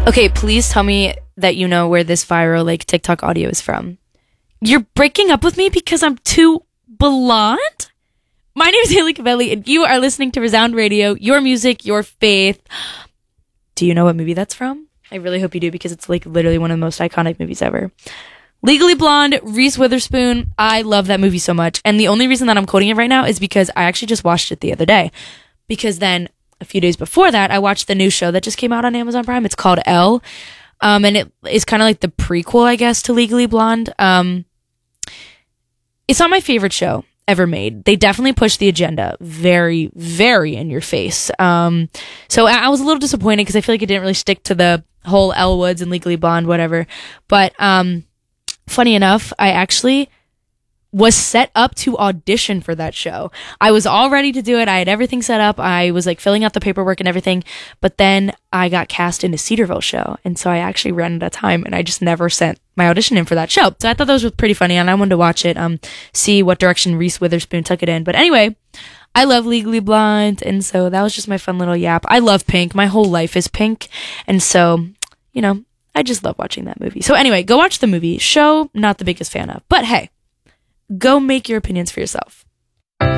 Okay, please tell me that you know where this viral like TikTok audio is from. You're breaking up with me because I'm too blonde? My name is Haley Cavelli, and you are listening to Resound Radio, your music, your faith. Do you know what movie that's from? I really hope you do, because it's like literally one of the most iconic movies ever. Legally Blonde, Reese Witherspoon. I love that movie so much. And the only reason that I'm quoting it right now is because I actually just watched it the other day. Because then a few days before that, I watched the new show that just came out on Amazon Prime. It's called Elle. And it is kind of like the prequel, I guess, to Legally Blonde. It's not my favorite show ever made. They definitely push the agenda very, very in your face. So I was a little disappointed because I feel like it didn't really stick to the whole Elle Woods and Legally Blonde, whatever. But funny enough, I actually was set up to audition for that show. I was all ready to do it. I had everything set up. I was like filling out the paperwork and everything. But then I got cast in a Cedarville show. And so I actually ran out of time and I just never sent my audition in for that show. So I thought those were pretty funny and I wanted to watch it, see what direction Reese Witherspoon took it in. But anyway, I love Legally Blonde. And so that was just my fun little yap. I love pink. My whole life is pink. And so, you know, I just love watching that movie. So anyway, go watch the movie. Show, not the biggest fan of. But hey, go make your opinions for yourself.